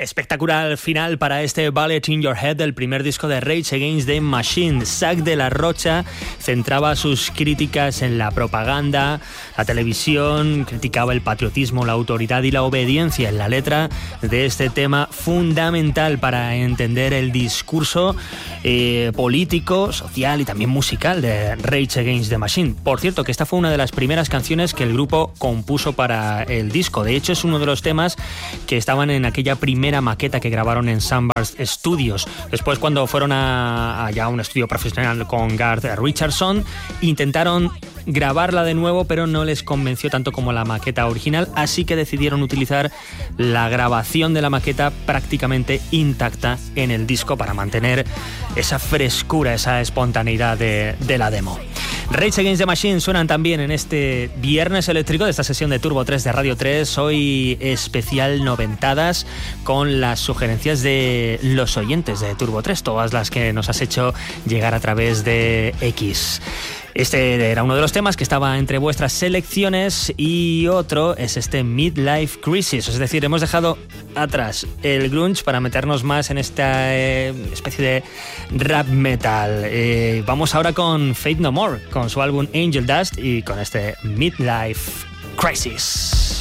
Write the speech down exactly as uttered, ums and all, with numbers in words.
Espectacular final para este Bullet in Your Head, el primer disco de Rage Against the Machine. Zack de la Rocha centraba sus críticas en la propaganda, la televisión, criticaba el patriotismo, la autoridad y la obediencia en la letra de este tema fundamental para entender el discurso eh, político, social y también musical de Rage Against the Machine. Por cierto, que esta fue una de las primeras canciones que el grupo compuso para el disco. De hecho, es uno de los temas que estaban en aquella primera maqueta que grabaron en Sunburst Studios. Después, cuando fueron a, a ya un estudio profesional con Garth Richardson, intentaron grabarla de nuevo, pero no les convenció tanto como la maqueta original, así que decidieron utilizar la grabación de la maqueta prácticamente intacta en el disco para mantener esa frescura, esa espontaneidad de, de la demo. Rage Against the Machine suenan también en este viernes eléctrico de esta sesión de Turbo tres de Radio tres, hoy especial noventadas con las sugerencias de los oyentes de Turbo tres, todas las que nos has hecho llegar a través de X. Este era uno de los temas que estaba entre vuestras selecciones y otro es este Midlife Crisis, es decir, hemos dejado atrás el grunge para meternos más en esta eh, especie de rap metal. Eh, vamos ahora con Faith No More, con su álbum Angel Dust y con este Midlife Crisis.